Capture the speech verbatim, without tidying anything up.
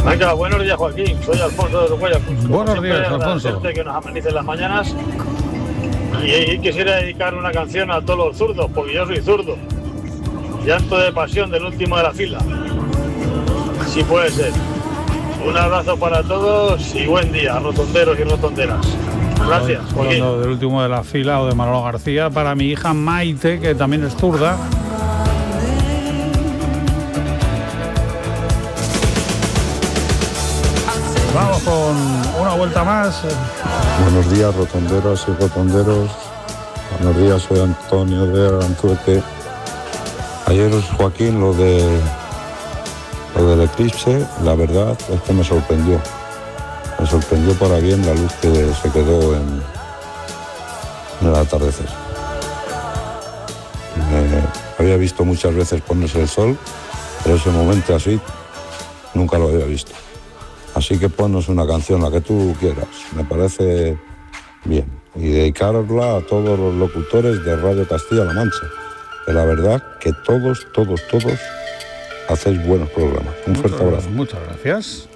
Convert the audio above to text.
Venga, buenos días, Joaquín. Soy Alfonso de Uruguay. Buenos días, Alfonso. Que nos amenice las mañanas. Y quisiera dedicar una canción a todos los zurdos, porque yo soy zurdo. Llanto de pasión del último de la fila. Si puede ser. Un abrazo para todos y buen día, rotonderos y rotonderas. Gracias, Joaquín. Hablando del último de la fila o de Manolo García, para mi hija Maite, que también es zurda. Vamos con una vuelta más. Buenos días, rotonderas y rotonderos. Buenos días, soy Antonio de Aranzuete. Ayer, Joaquín, lo de lo del eclipse, la verdad es que me sorprendió. Me sorprendió para bien la luz que se quedó en, en el atardecer. Eh, había visto muchas veces ponerse el sol, pero ese momento así nunca lo había visto. Así que ponnos una canción, la que tú quieras, me parece bien. Y dedicarla a todos los locutores de Radio Castilla-La Mancha, que la verdad que todos, todos, todos hacéis buenos programas. Un fuerte abrazo. Muchas gracias.